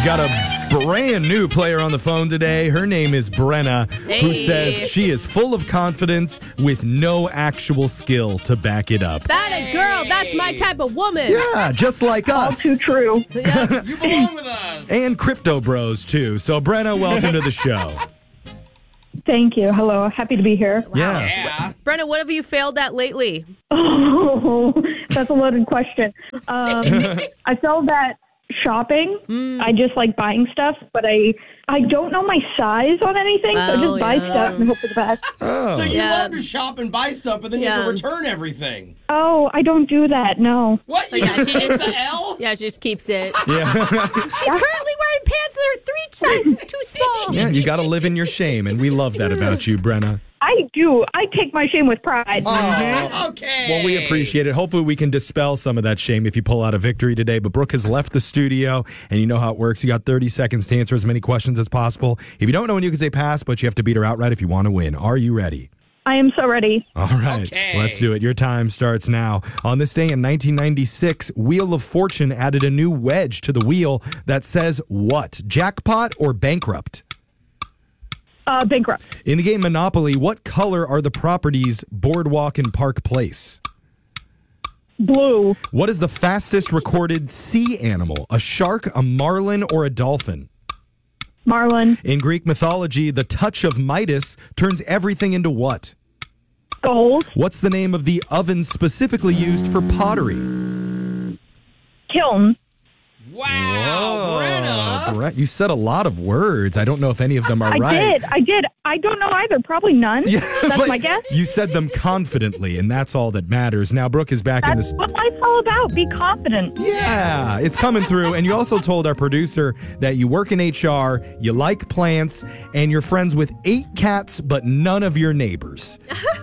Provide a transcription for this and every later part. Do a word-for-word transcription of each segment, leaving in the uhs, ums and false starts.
got a brand new player on the phone today. Her name is Brenna, Hey. who says she is full of confidence with no actual skill to back it up. That a girl. That's my type of woman. Yeah, just like All us. too true. Yeah. You belong with us. And Crypto Bros, too. So, Brenna, welcome to the show. Thank you. Hello. Happy to be here. Yeah. Yeah. Brenna, what have you failed at lately? Oh, that's a loaded question. Um, I failed at shopping. I just like buying stuff, but I I don't know my size on anything, so I Oh, just buy yeah. stuff and hope for the best. Oh. So you Yeah. love to shop and buy stuff, but then you have Yeah. to return everything. Oh, I don't do that. No. What? You Yeah, just she take just- the L? Yeah, she just keeps it. Yeah. She's currently wearing pants that are three sizes too small. Yeah, you got to live in your shame, and we love that about you, Brenna. I do. I take my shame with pride. Oh, okay. Well, we appreciate it. Hopefully, we can dispel some of that shame if you pull out a victory today. But Brooke has left the studio, and you know how it works. You got thirty seconds to answer as many questions as possible. If you don't know when you can say pass, but you have to beat her outright if you want to win. Are you ready? I am so ready. All right, Okay. let's do it. Your time starts now. On this day in nineteen ninety-six, Wheel of Fortune added a new wedge to the wheel that says what? Jackpot or bankrupt? Uh, bankrupt. In the game Monopoly, what color are the properties Boardwalk and Park Place? Blue. What is the fastest recorded sea animal? A shark, a marlin, or a dolphin? Marlin. In Greek mythology, the touch of Midas turns everything into what? Gold. What's the name of the oven specifically used for pottery? Kiln. Wow, Brenna. Brett, you said a lot of words. I don't know if any of them are I right. did. I did. I don't know either. Probably none. Yeah, That's but my guess. You said them confidently, and that's all that matters. Now, Brooke is back in That's this. what life's all about. Be confident. Yeah, it's coming through. And you also told our producer that you work in H R, you like plants, and you're friends with eight cats, but none of your neighbors.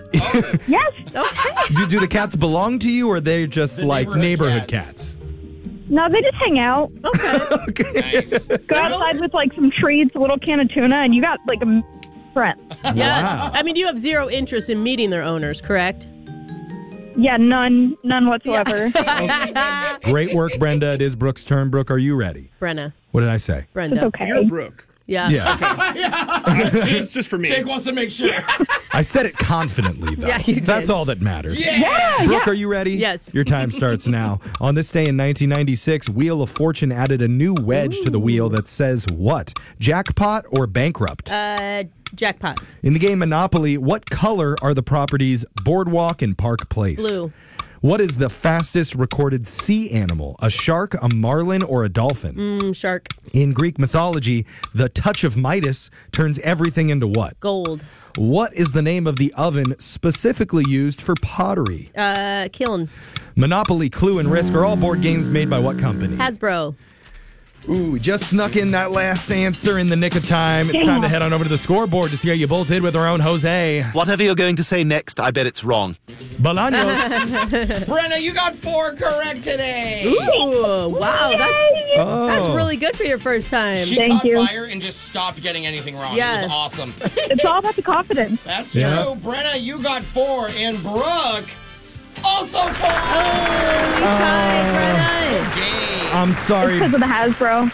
Yes. Okay. do, do the cats belong to you, or are they just The like neighborhood neighborhood cats. cats? No, they just hang out. Nice. Go outside with like some treats, a little can of tuna, and you got like a m- friend. Yeah. Wow. I mean, you have zero interest in meeting their owners, correct? Yeah, none, none whatsoever. Great work, Brenda. It is Brooke's turn. Brooke, are you ready? Brenna. What did I say? Brenda. It's okay. You're Brooke. Yeah. Yeah. Just, just for me. Jake wants to make sure. I said it confidently, though. Yeah, you That's did. all that matters. Yeah. Brooke, are you ready? Yes. Your time starts now. On this day in nineteen ninety-six, Wheel of Fortune added a new wedge to the wheel that says what? Jackpot or bankrupt? Uh, jackpot. In the game Monopoly, what color are the properties Boardwalk and Park Place? Blue. What is the fastest recorded sea animal? A shark, a marlin, or a dolphin? Mm, shark. In Greek mythology, the touch of Midas turns everything into what? Gold. What is the name of the oven specifically used for pottery? Uh, kiln. Monopoly, Clue, and Risk are all board games made by what company? Hasbro. Ooh, we just snuck in that last answer in the nick of time. It's time to head on over to the scoreboard to see how you both did with our own Jose Whatever you're going to say next, I bet it's wrong. Bolaños. Brenna, you got four correct today. Ooh, wow. That's, Oh. that's really good for your first time. She Thank caught you. fire and just stopped getting anything wrong. Yeah. It was awesome. It's all about the confidence. That's Yeah. true. Brenna, you got four. And Brooke, also four. We tied, Brenna. Game. I'm sorry. Because of the Hasbro.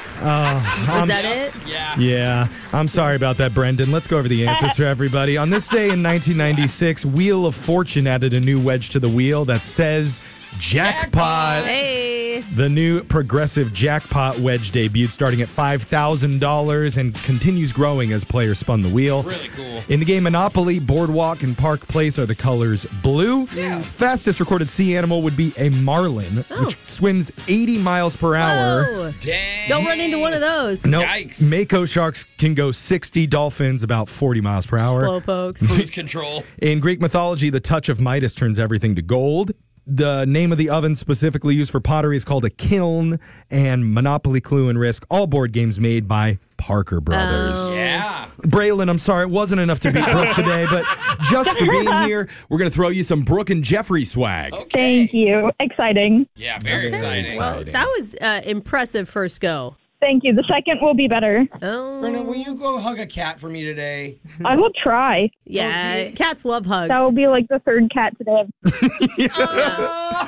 I'm Is that it? Yeah. Yeah, I'm sorry about that, Brendan. Let's go over the answers for everybody. On this day in nineteen ninety-six, Wheel of Fortune added a new wedge to the wheel that says jackpot. Hey. The new progressive jackpot wedge debuted starting at five thousand dollars and continues growing as players spun the wheel. Really cool. In the game Monopoly, Boardwalk and Park Place are the colors blue. Yeah. Fastest recorded sea animal would be a marlin, which swims eighty miles per hour. Oh. Dang. Don't run into one of those. No, Yikes. Mako sharks can go sixty, dolphins about forty miles per hour. Slowpokes. Cruise control. In Greek mythology, the touch of Midas turns everything to gold. The name of the oven specifically used for pottery is called a kiln, and Monopoly, Clue, and Risk, all board games made by Parker Brothers. Oh. Yeah. Braylon, I'm sorry, it wasn't enough to beat Brooke today, but just for being here, we're going to throw you some Brooke and Jeffrey swag. Okay. Thank you. Exciting. Yeah, very exciting. Well, that was uh, impressive first go. Thank you. The second will be better. Oh. Brenna, will you go hug a cat for me today? I will try. Yeah, Okay. cats love hugs. That will be like the third cat today. Oh,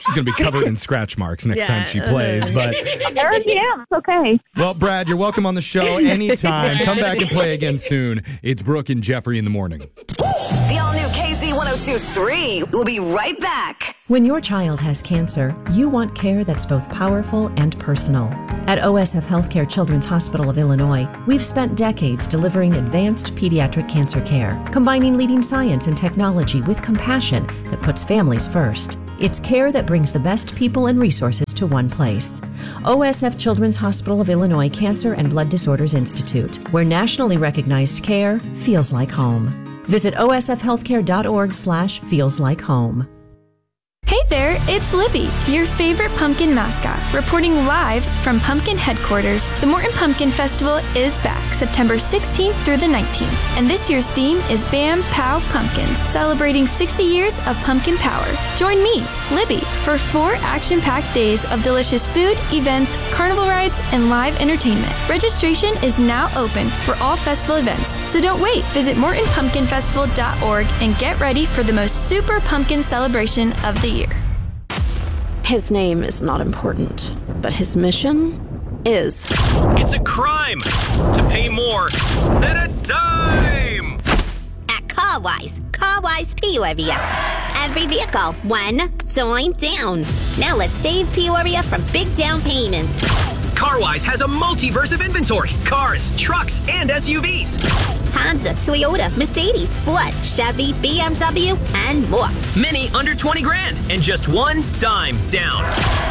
She's going to be covered in scratch marks next Yeah. time she plays. But I already am. It's okay. well, Brad, you're welcome on the show anytime. Come back and play again soon. It's Brooke and Jeffrey in the morning. The all-new K Z one oh two point three. We'll be right back. When your child has cancer, you want care that's both powerful and personal. At O S F Healthcare Children's Hospital of Illinois, we've spent decades delivering advanced pediatric cancer care, combining leading science and technology with compassion that puts families first. It's care that brings the best people and resources to one place. O S F Children's Hospital of Illinois Cancer and Blood Disorders Institute, where nationally recognized care feels like home. Visit osfhealthcare.org slash feels like home. Hey there, it's Libby, your favorite pumpkin mascot, reporting live from Pumpkin Headquarters. The Morton Pumpkin Festival is back September sixteenth through the nineteenth, and this year's theme is Bam Pow Pumpkins, celebrating sixty years of pumpkin power. Join me, Libby, for four action-packed days of delicious food, events, carnival rides, and live entertainment. Registration is now open for all festival events, so don't wait. Visit morton pumpkin festival dot org and get ready for the most super pumpkin celebration of the year. His name is not important, but his mission is. It's a crime to pay more than a dime. At Carwise, Carwise Peoria. Every vehicle, one dime down. Now let's save Peoria from big down payments. Carwise has a multiverse of inventory: cars, trucks, and S U Vs. Honda, Toyota, Mercedes, Ford, Chevy, B M W, and more. Many under twenty grand and just one dime down.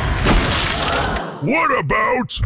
What about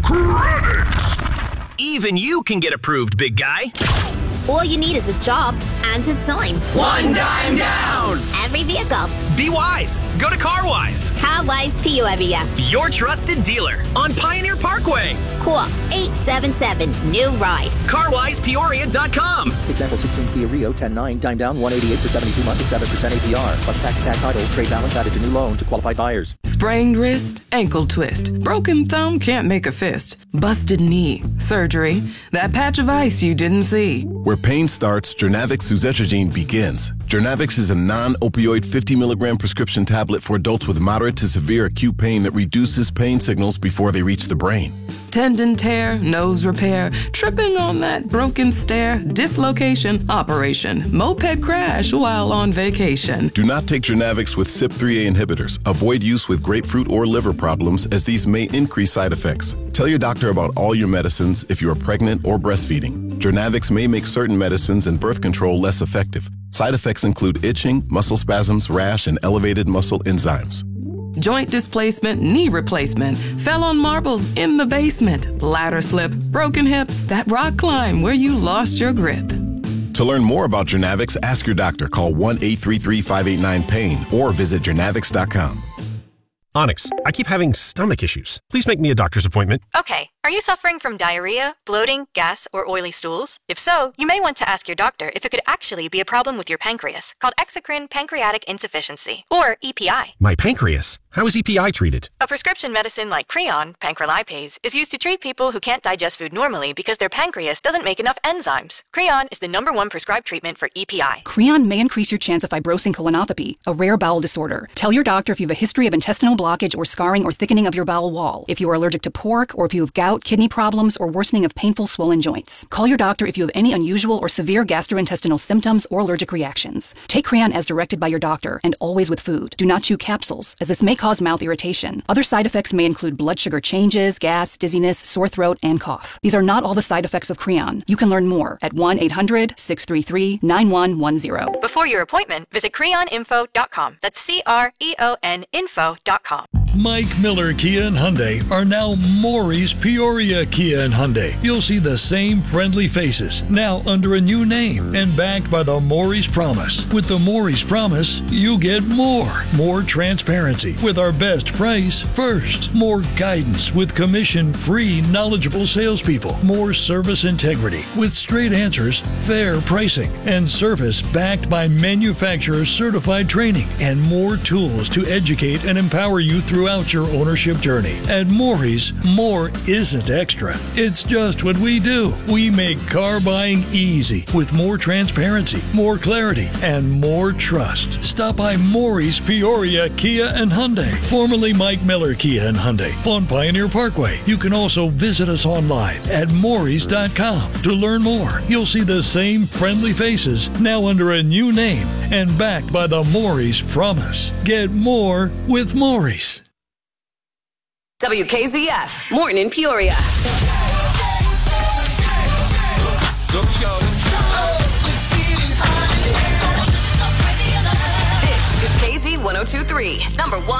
credit? Even you can get approved, big guy. All you need is a job and a dime. One dime down. Every vehicle. Be wise. Go to Carwise. Carwise Peoria. Your trusted dealer on Pioneer Parkway. Call eight seven seven, new ride. carwise peoria dot com. Example sixteen Kia Rio ten nine, dime down one eighty-eight for seventy-two months at seven percent A P R. Plus tax tag title, trade balance added to new loan to qualified buyers. Sprained wrist, ankle twist. Broken thumb can't make a fist. Busted knee, surgery. That patch of ice you didn't see. Where pain starts, Jernavix suzetrigine begins. Jernavix is a non-opioid fifty milligram prescription tablet for adults with moderate to severe acute pain that reduces pain signals before they reach the brain. Tendon tear, nose repair, tripping on that broken stair, dislocation, operation, moped crash while on vacation. Do not take Jernavix with C Y P three A inhibitors. Avoid use with grapefruit or liver problems, as these may increase side effects. Tell your doctor about all your medicines if you are pregnant or breastfeeding. Jernavix may make certain medicines and birth control less effective. Side effects include itching, muscle spasms, rash, and elevated muscle enzymes. Joint displacement, knee replacement, fell on marbles in the basement, ladder slip, broken hip, that rock climb where you lost your grip. To learn more about Jernavix, ask your doctor. Call one eight three three, five eight nine, pain or visit jernavix dot com. Onyx, I keep having stomach issues. Please make me a doctor's appointment. Okay. Are you suffering from diarrhea, bloating, gas, or oily stools? If so, you may want to ask your doctor if it could actually be a problem with your pancreas, called exocrine pancreatic insufficiency, or E P I. My pancreas? How is E P I treated? A prescription medicine like Creon, pancrelipase, is used to treat people who can't digest food normally because their pancreas doesn't make enough enzymes. Creon is the number one prescribed treatment for E P I. Creon may increase your chance of fibrosing colonopathy, a rare bowel disorder. Tell your doctor if you have a history of intestinal blockage or scarring or thickening of your bowel wall, if you are allergic to pork, or if you have gout, kidney problems, or worsening of painful swollen joints. Call your doctor if you have any unusual or severe gastrointestinal symptoms or allergic reactions. Take Creon as directed by your doctor, and always with food. Do not chew capsules, as this may cause mouth irritation. Other side effects may include blood sugar changes, gas, dizziness, sore throat, and cough. These are not all the side effects of Creon. You can learn more at one eight hundred, six three three, nine one one zero. Before your appointment, visit creon info dot com. That's C R E O N info dot com. Mike Miller Kia and Hyundai are now Maury's Peoria Kia and Hyundai. You'll see the same friendly faces, now under a new name and backed by the Maury's Promise. With the Maury's Promise, you get more. More transparency with our best price first. More guidance with commission-free, knowledgeable salespeople. More service integrity with straight answers, fair pricing, and service backed by manufacturer-certified training. And more tools to educate and empower you through throughout your ownership journey. At Maury's, more isn't extra. It's just what we do. We make car buying easy with more transparency, more clarity, and more trust. Stop by Maury's Peoria Kia and Hyundai, formerly Mike Miller Kia and Hyundai, on Pioneer Parkway. You can also visit us online at Maury's dot com to learn more. You'll see the same friendly faces, now under a new name and backed by the Maury's Promise. Get more with Maury's. W K Z F, Morton in Peoria. This is K Z one oh two point three, number one.